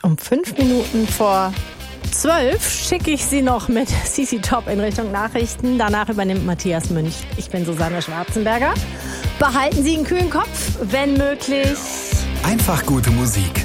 Um 5 Minuten vor 12 schicke ich Sie noch mit CC Top in Richtung Nachrichten. Danach übernimmt Matthias Münch. Ich bin Susanne Schwarzenberger. Behalten Sie einen kühlen Kopf, wenn möglich. Einfach gute Musik.